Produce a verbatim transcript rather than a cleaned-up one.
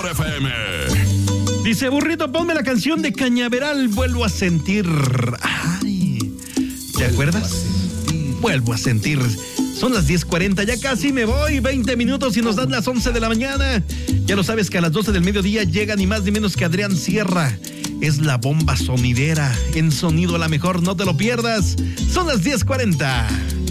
mejor F M. Dice, burrito, ponme la canción de Cañaveral, vuelvo a sentir. Ay, ¿te acuerdas? Vuelvo a sentir. Son las diez cuarenta, ya casi me voy, veinte minutos y nos dan las once de la mañana. Ya lo sabes que a las doce del mediodía llega ni más ni menos que Adrián Sierra. Es la bomba sonidera, en sonido a la mejor, no te lo pierdas. Son las diez cuarenta.